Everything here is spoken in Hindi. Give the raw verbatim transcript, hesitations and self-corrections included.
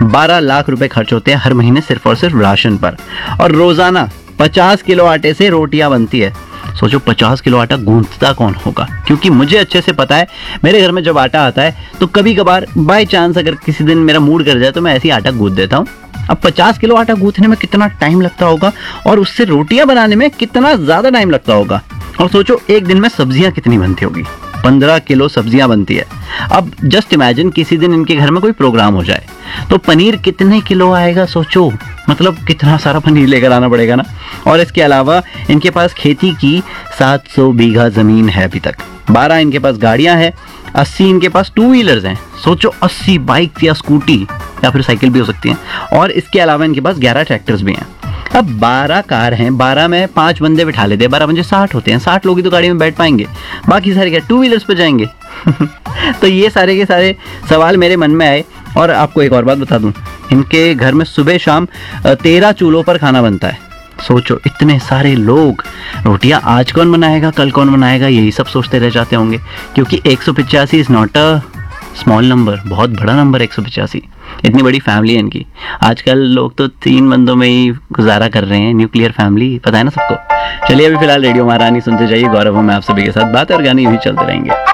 बारह लाख रुपए खर्च होते हैं हर महीने सिर्फ और सिर्फ राशन पर, और रोजाना पचास किलो आटे से रोटियां बनती है। सोचो पचास किलो आटा गूंथता कौन होगा, क्योंकि मुझे अच्छे से पता है मेरे घर में जब आटा आता है तो कभी कभार बाय चांस अगर किसी दिन मेरा मूड कर जाए तो मैं ऐसे ही आटा गूंथ देता हूँ। अब पचास किलो आटा गूंथने में कितना टाइम लगता होगा और उससे रोटियां बनाने में कितना ज्यादा टाइम लगता होगा। और सोचो एक दिन में सब्जियां कितनी बनती होगी, पंद्रह किलो सब्जियां बनती है। अब जस्ट इमेजिन किसी दिन इनके घर में कोई प्रोग्राम हो जाए तो पनीर कितने किलो आएगा, सोचो मतलब कितना सारा पनीर लेकर आना पड़ेगा ना। और इसके अलावा इनके पास खेती की सात सौ बीघा जमीन है अभी तक, बारह इनके पास गाड़ियां हैं, अस्सी इनके पास टू व्हीलर्स हैं। सोचो अस्सी बाइक या स्कूटी या फिर साइकिल भी हो सकती हैं। और इसके अलावा इनके पास ग्यारह ट्रैक्टर्स भी हैं। अब बारह कार हैं, बारह में पांच बंदे बिठा लेते हैं, बारह बंदे साठ होते हैं, साठ लोग ही तो गाड़ी में बैठ पाएंगे, बाकी सारे क्या टू व्हीलर्स पे जाएंगे। तो ये सारे के सारे सवाल मेरे मन में आए। और आपको एक और बात बता दूं, इनके घर में सुबह शाम तेरह चूल्हों पर खाना बनता है। सोचो इतने सारे लोग, रोटियां आज कौन बनाएगा कल कौन बनाएगा, यही सब सोचते रह जाते होंगे, क्योंकि एक सौ पिचासी is not a small number, बहुत बड़ा नंबर एक सौ पिचासी। इतनी बड़ी फैमिली है इनकी। आजकल लोग तो तीन बंदों में ही गुजारा कर रहे हैं, न्यूक्लियर फैमिली, पता है ना सबको। चलिए अभी फिलहाल रेडियो महारानी सुनते जाइए, गौरव हूं मैं आप सभी के साथ, बात और गाने यूं ही चलते रहेंगे।